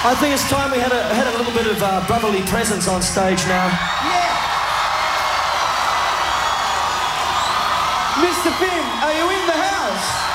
I think it's time we had a little bit of brotherly presence on stage now. Yeah! Mr. Finn, are you in the house?